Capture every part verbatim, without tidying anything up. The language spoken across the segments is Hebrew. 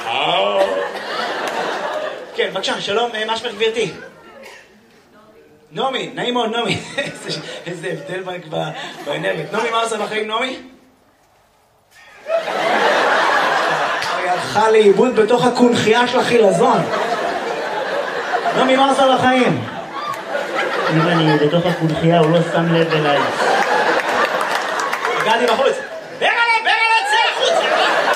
כן, בבקשה, שלום, מה שמך גברתי? נעמי, נעים מאוד נעמי. איזה הבדל באנרגיות. נעמי, מה עושה בחיים, נעמי? היא הלכה לאיבוד בתוך הקונחייה של החילזון. נעמי, מה עושה בחיים? אם אני בתוך הקונחייה, הוא לא שם לב אליי. הגעתי בחוץ. ברלה, ברלה, צא החוצה!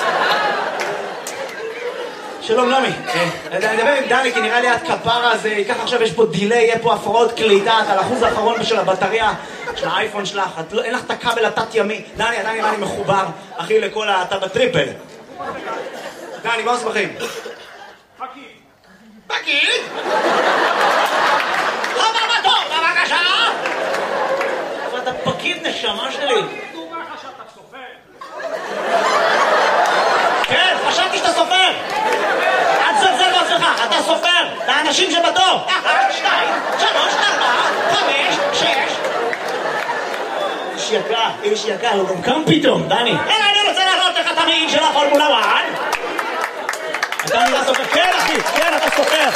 שלום נעמי, אני אדבר עם דני כי נראה לי את כפרה הזה, ייקח עכשיו יש פה דיליי, יהיה פה הפרעות קליטה, את על אחוז האחרון של הבטריה של האייפון שלך, אין לך את הכבל התת ימי. דני, עדיין נראה לי מחובר, אחי, לכל אתה בטריפל. דני, מה עושה בחיים? פקיד. פקיד? חבר בתור, בבקשה! אבל אתה פקיד נשמה שלי. דומה לך שאתה סופר. כן, חשבתי שאתה סופר. אל תזלזל בעצמך, אתה סופר. את האנשים שבתור. אחת, שתיים, שלוש, ארבע, חמש, שש. איש יקר, איש יקר, הוא גם קם פתאום, דני. אלא אני רוצה להראות לך את המעיל של הפורמולה אחת. אתה נראה סופר. כן, אחי, כן, אתה סופר.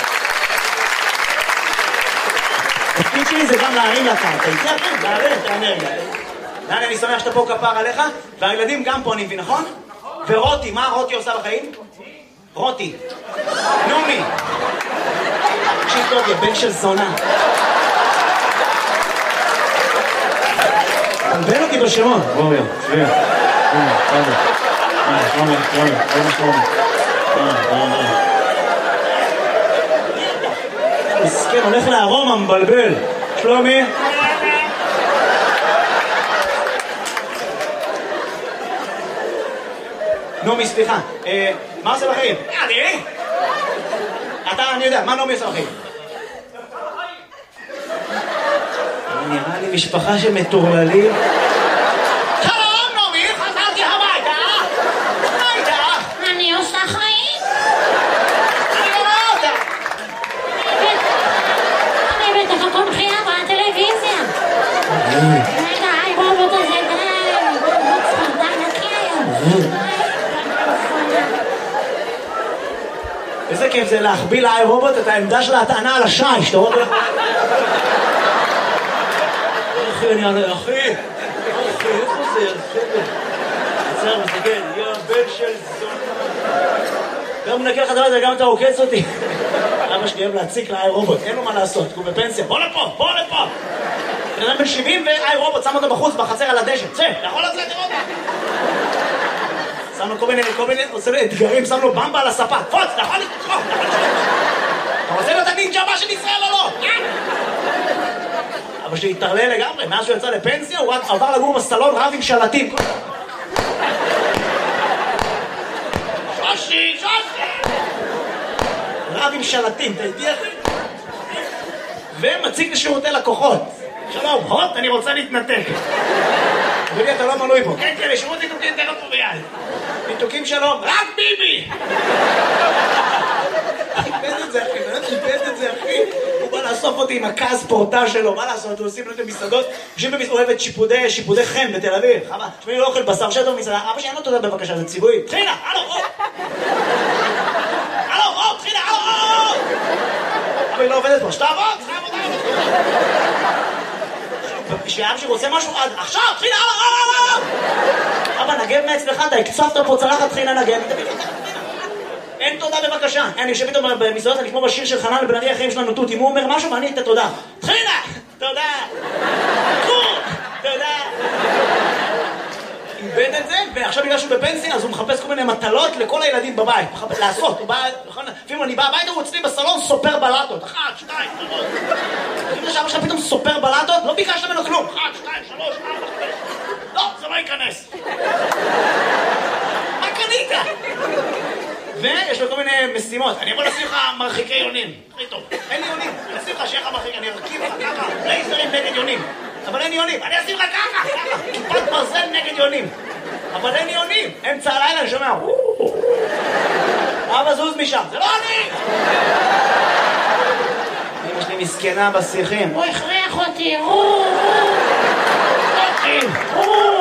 התפקיד שלי זה גם להרים לקרקע. איתי אחי, להרים את האנרגיה. דני, אני שמח שאתה פה כפר עליך, והילדים גם פה, אני מבין, נכון? ורותי, מה רותי עושה בחיים? רותי. נעמי. תקשיב טוב, יא בן של זונה. תלבן אותי בשמות. בואו, יו, שביע. נעמי, תודה. נעמי, נעמי, נעמי, נעמי. מסכן, הולך לארומה, מבלבל. שלומי? נעמי, סליחה, מה עושה בחיים? אני? אתה, אני יודע, מה נעמי עושה בחיים? נראה לי משפחה שמטורללים. שלום, נעמי, חזרתי הביתה! מה איתך? אני עושה חיים. אני לא רואה אותה. אני בתוך הקונחייה בטלוויזיה. רגע, היי רובוט הזה, די, רובוט ספרדה נקי היום. איזה כיף זה להחביא לאי רובוט את העמדה של ההטענה על השיש, אתה רואה? אחי, אני ענה, אחי, אחי, איפה זה? עצר, מסתכל, יא בן של זון. גם מנקה לך דבר הזה, גם אתה עוקץ אותי. אבא שלי אוהב להציק לאי רובוט, אין לו מה לעשות, הוא בפנסיה, בוא לפה, בוא לפה. בן אדם בן שבעים ואי רובוט, שם אותו בחוץ, בחצר על הדשא, צא, אתה יכול לצאת לראות? שמנו כל מיני, כל מיני, עושה לי אתגרים, שמנו במבה על הספה, פוץ, אתה יכול לתקוף, אתה רוצה להיות הנינג'ה הבא של ישראל או לא? אבא שלי התערלל לגמרי, מאז שהוא יצא לפנסיה, הוא עבר לגור בסלון רב עם שלטים. שושי, שושי! רב עם שלטים, אתה איתי אחי? ומציג לשירותי לקוחות. שלום, הוט, אני רוצה להתנתק. אדוני, אתה לא מנוי פה. כן, כן, לשירות ניתוקים, תראה פה ביד. ניתוקים שלום, רק ביבי! איבד את זה, אחי, באמת איבד את זה, אחי. הוא בא לאסוף אותי עם הכעס פורטה שלו, מה לעשות? הוא עושים לו את המסעדות, יושבים במסעדות, אוהבת שיפודי, שיפודי חן בתל אביב. חבל, שמי לא אוכל בשר שטו במסעדה, אבא שאין לו תודה בבקשה, זה ציבורי. תחילה, הלו, הלו! הלו, הלו, תחילה, הלו, הלו! אבא היא לא עובדת פה, שתעבוד, שתעבוד, שאבא שרוצה משהו, עכשיו, תחילה, הלו, הלו, הלו! אבא, נגב מאצלך, אתה הקצפת פה צלחת, תחילה נגב, אין תודה בבקשה. אני יושב איתו במסעדות, אני כמו בשיר של חנן בן ארי, החיים שלנו תות. אם הוא אומר משהו, ואני אתן תודה. תחילה! תודה! תודה! איבד את זה, ועכשיו בגלל שהוא בפנסיה, אז הוא מחפש כל מיני מטלות לכל הילדים בבית. לעשות, הוא בא, לפעמים אני בא הביתה, הוא אצלי בסלון סופר בלטות. אחת, שתיים, שלוש. לפעמים זה שאבא שלך פתאום סופר בלטות, לא ביקשת ממנו כלום. אחת, שתיים, שלוש, ארבע, חמש. לא, זה לא ייכנס. מה קנית? ויש לו כל מיני משימות. אני אבוא לשים לך מרחיקי יונים. הכי טוב. אין לי יונים. אני אשים לך שיהיה לך מרחיק. אני ארכיב לך ככה. לייזרים נגד יונים. אבל אין יונים. אני אשים לך ככה. ככה. כיפת ברזל נגד יונים. אבל אין יונים. אמצע הלילה אני שומע. אבא זוז משם. זה לא אני! אמא שלי מסכנה בשיחים. הוא הכריח אותי. אוקיי.